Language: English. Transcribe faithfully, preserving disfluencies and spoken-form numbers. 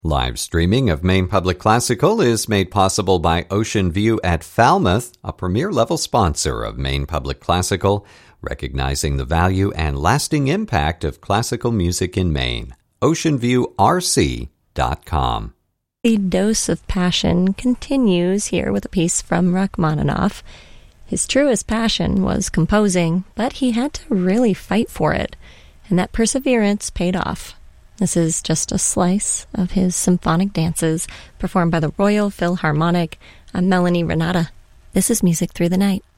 Live streaming of Maine Public Classical is made possible by Ocean View at Falmouth, a premier-level sponsor of Maine Public Classical, recognizing the value and lasting impact of classical music in Maine. ocean view r c dot com. The dose of passion continues here with a piece from Rachmaninoff. His truest passion was composing, but he had to really fight for it, and that perseverance paid off. This is just a slice of his symphonic dances performed by the Royal Philharmonic. I'm Melanie Renata. This is Music Through the Night.